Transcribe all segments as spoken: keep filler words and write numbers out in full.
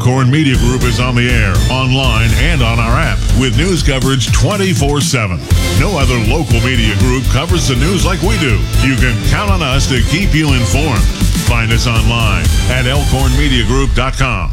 Elkhorn Media Group is on the air, online, and on our app with news coverage twenty-four seven. No other local media group covers the news like we do. You can count on us to keep you informed. Find us online at elkhorn media group dot com.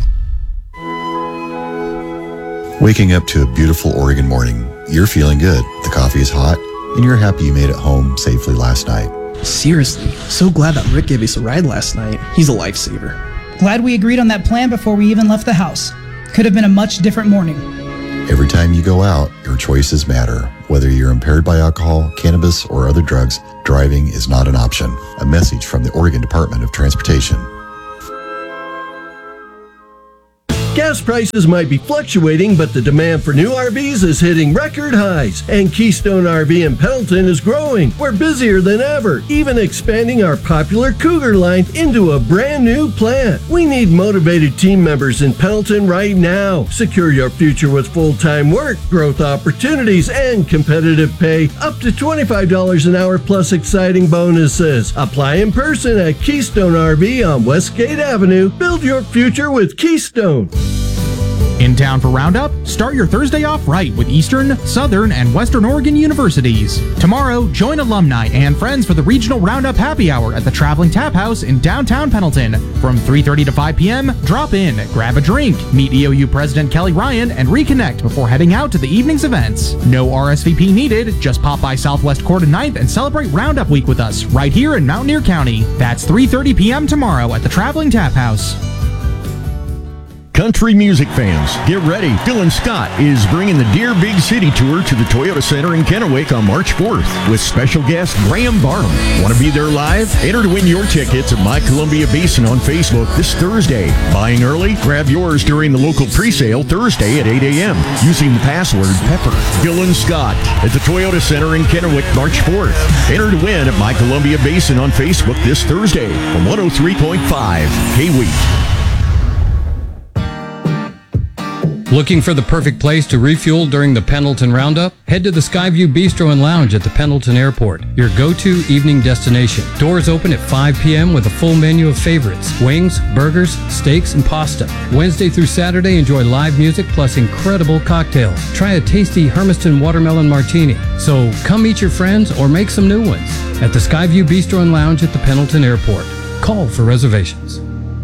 Waking up to a beautiful Oregon morning, you're feeling good. The coffee is hot, and you're happy you made it home safely last night. Seriously, so glad that Rick gave us a ride last night. He's a lifesaver. Glad we agreed on that plan before we even left the house. Could have been a much different morning. Every time you go out, your choices matter. Whether you're impaired by alcohol, cannabis, or other drugs, driving is not an option. A message from the Oregon Department of Transportation. Gas prices might be fluctuating, but the demand for new R Vs is hitting record highs. And Keystone R V in Pendleton is growing. We're busier than ever, even expanding our popular Cougar line into a brand new plant. We need motivated team members in Pendleton right now. Secure your future with full-time work, growth opportunities, and competitive pay. Up to twenty-five dollars an hour plus exciting bonuses. Apply in person at Keystone R V on Westgate Avenue. Build your future with Keystone. In town for Roundup? Start your Thursday off right with Eastern, Southern, and Western Oregon universities. Tomorrow, join alumni and friends for the Regional Roundup Happy Hour at the Traveling Tap House in downtown Pendleton. From three thirty to five p.m., drop in, grab a drink, meet E O U President Kelly Ryan, and reconnect before heading out to the evening's events. No R S V P needed. Just pop by Southwest Court and ninth and celebrate Roundup Week with us right here in Mountaineer County. That's three thirty p.m. tomorrow at the Traveling Tap House. Country music fans, get ready. Dylan Scott is bringing the Dear Big City Tour to the Toyota Center in Kennewick on March fourth with special guest Graham Barnum. Want to be there live? Enter to win your tickets at My Columbia Basin on Facebook this Thursday. Buying early? Grab yours during the local presale Thursday at eight a.m. using the password PEPPER. Dylan Scott at the Toyota Center in Kennewick March fourth. Enter to win at My Columbia Basin on Facebook this Thursday on one oh three point five K-Week. Looking for the perfect place to refuel during the Pendleton Roundup? Head to the Skyview Bistro and Lounge at the Pendleton Airport, your go-to evening destination. Doors open at five p.m. with a full menu of favorites: wings, burgers, steaks, and pasta. Wednesday through Saturday, enjoy live music plus incredible cocktails. Try a tasty Hermiston Watermelon Martini. So come meet your friends or make some new ones at the Skyview Bistro and Lounge at the Pendleton Airport. Call for reservations.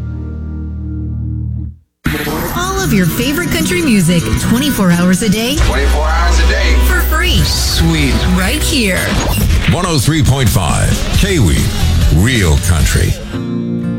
Of your favorite country music twenty-four hours a day. twenty-four hours a day. For free. Sweet. Right here. one oh three point five K-Week. Real country.